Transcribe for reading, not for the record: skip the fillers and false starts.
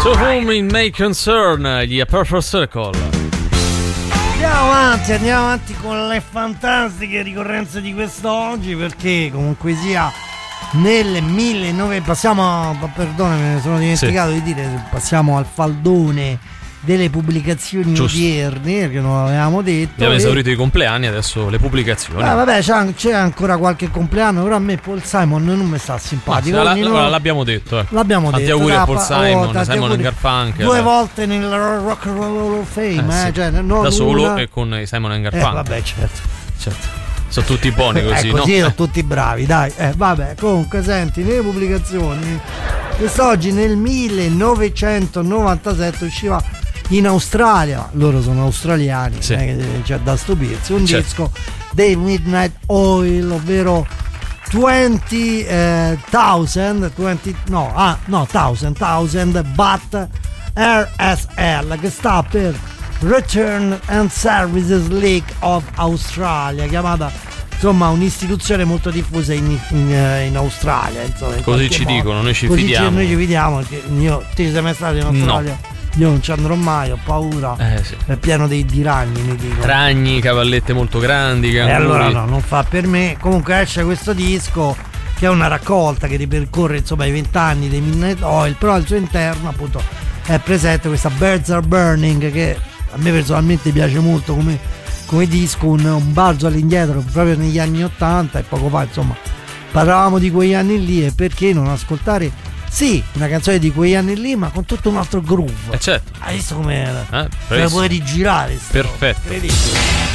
To whom it may concern, gli A Perfect Circle. Andiamo avanti con le fantastiche ricorrenze di quest'oggi, perché comunque sia nel 1900 passiamo, perdonami, me ne sono dimenticato di dire, passiamo al faldone delle pubblicazioni odierne, perché non l'avevamo detto. Abbiamo esaurito i compleanni, adesso le pubblicazioni. Vabbè, c'è ancora qualche compleanno, però a me Paul Simon non mi sta simpatico. L'abbiamo detto. L'abbiamo tanti detto. Auguri a Paul Simon, Simon & Garfunkel. 2 volte nel Rock and Roll of Fame, sì. cioè, non da solo una... e con Simon & Garfunkel. Vabbè, certo. Sono tutti buoni così, così no? sono tutti bravi, dai. Vabbè, comunque senti, nelle pubblicazioni quest'oggi nel 1997 usciva in Australia, loro sono australiani, sì. C'è da stupirsi, un disco dei Midnight Oil, ovvero 20,000 But RSL, che sta per Return and Services League of Australia, chiamata insomma un'istituzione molto diffusa in Australia, insomma, così ci dicono, noi ci fidiamo. Noi ci fidiamo, ti sei mai stato in Australia? No. Io non ci andrò mai, ho paura. Sì. È pieno di ragni, mi dicono. Ragni, cavallette molto grandi, canguri. E allora no, non fa per me. Comunque esce questo disco che è una raccolta che ripercorre insomma i 20 anni dei Midnight Oil, però al suo interno appunto è presente questa Birds Are Burning, che a me personalmente piace molto come disco, un balzo all'indietro proprio negli anni 80, e poco fa insomma parlavamo di quegli anni lì, e perché non ascoltare una canzone di quegli anni lì ma con tutto un altro groove. Certo. Hai visto come la puoi rigirare? Perfetto. Incredibile.